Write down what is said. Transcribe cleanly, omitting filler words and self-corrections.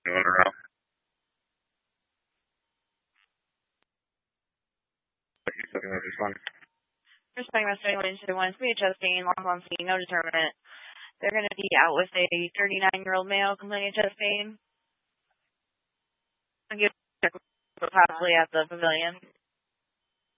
Doing around. He's looking at this one. First playing West 21 speed adjusting, long on speed, no determinant. They're going to be out with a 39-year-old male complaining of chest pain. I'll give possibly at the pavilion.